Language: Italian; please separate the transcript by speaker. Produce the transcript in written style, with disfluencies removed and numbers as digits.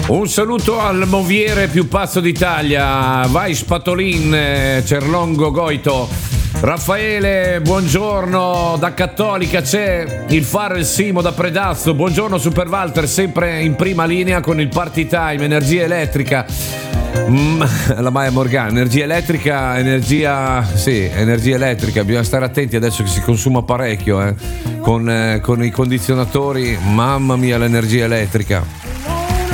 Speaker 1: Un saluto al moviere più pazzo d'Italia, vai Spatolin, Cerlongo Goito. Raffaele, buongiorno da Cattolica, c'è il Faro e il Simo da Predazzo. Buongiorno Super Walter, sempre in prima linea con il Party Time, energia elettrica. La Maia Morgana, energia elettrica, energia elettrica, bisogna stare attenti adesso che si consuma parecchio con i condizionatori, mamma mia l'energia elettrica.